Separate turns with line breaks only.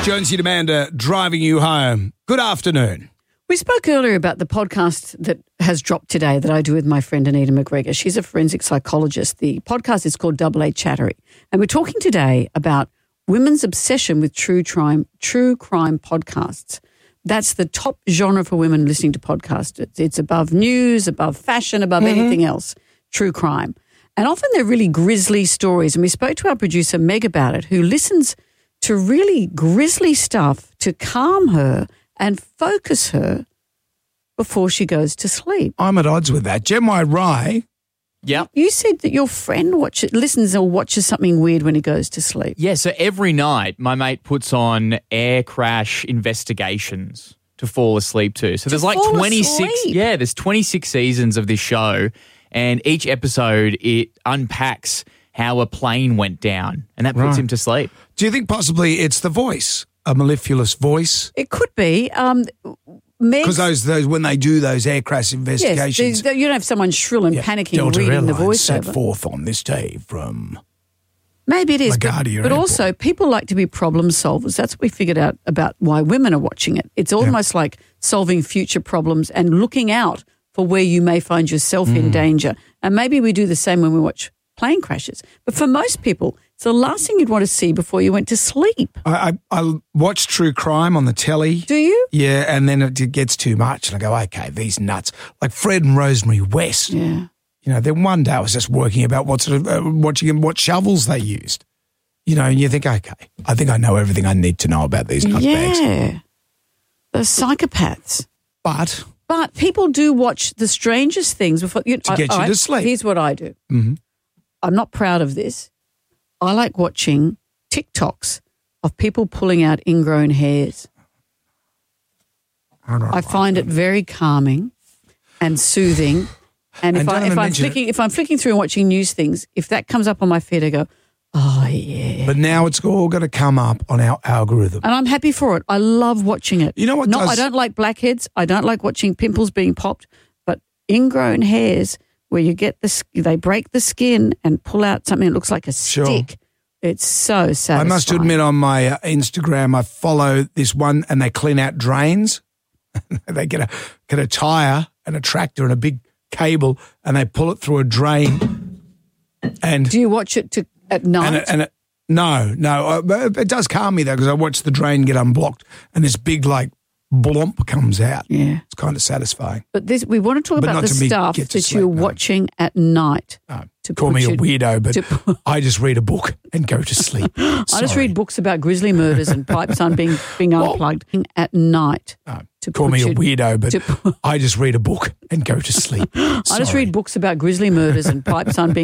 Jonesy and Amanda driving you home. Good afternoon.
We spoke earlier about the podcast that has dropped today that I do with my friend Anita McGregor. She's a forensic psychologist. The podcast is called Double A Chattery. And we're talking today about women's obsession with true crime podcasts. That's the top genre for women listening to podcasts. It's above news, above fashion, above anything else, true crime. And often they're really grisly stories. And we spoke to our producer Meg about it, who listens to really grisly stuff to calm her and focus her before she goes to sleep.
I'm at odds with that. Gemma Rye.
Yeah.
You said that your friend listens or watches something weird when he goes to sleep.
Yeah, so every night my mate puts on air crash investigations to fall asleep to. So there's like 26 there's 26 seasons of this show, and each episode it unpacks how a plane went down, and that puts him to sleep.
Do you think possibly it's the voice, a mellifluous voice?
It could be.
Because those when they do those air crash investigations,
yes, you don't have someone shrill and panicking
Delta
reading the
Airlines set
voiceover.
forth on this day from
Maybe it is,
LaGuardia
but
Airport.
also people like to be problem solvers. That's what we figured out about why women are watching it. It's almost like solving future problems and looking out for where you may find yourself in danger. And maybe we do the same when we watch plane crashes. But for most people, it's the last thing you'd want to see before you went to sleep.
I watch true crime on the telly.
Do you?
Yeah, and then it gets too much, and I go, okay, these nuts. Like Fred and Rosemary West.
Yeah.
You know, then one day I was just working about watching what shovels they used. You know, and you think, okay, I think I know everything I need to know about these nutbags.
Yeah. They're psychopaths.
But
people do watch the strangest things before
to get you to sleep.
Here's what I do.
Mm-hmm.
I'm not proud of this. I like watching TikToks of people pulling out ingrown hairs. I find it very calming and soothing. And if I'm flicking through and watching news things, if that comes up on my feed, I go, oh, yeah.
But now it's all going to come up on our algorithm.
And I'm happy for it. I love watching it.
You know what
I don't like blackheads. I don't like watching pimples being popped. But ingrown hairs where you get they break the skin and pull out something that looks like a stick. It's so satisfying.
I must admit on my Instagram, I follow this one and they clean out drains. They get a tire and a tractor and a big cable and they pull it through a drain. And
do you watch it at night?
No. It does calm me though because I watch the drain get unblocked and this big like blomp comes out.
Yeah.
It's kind of satisfying.
But we want to talk about the stuff that you're watching at night.
Call me a weirdo, but I just read a book and go to sleep.
I just read books about grisly murders and pipes being unplugged at night.
Call me a weirdo, but I just read a book and go to sleep.
I just read books about grisly murders and pipes being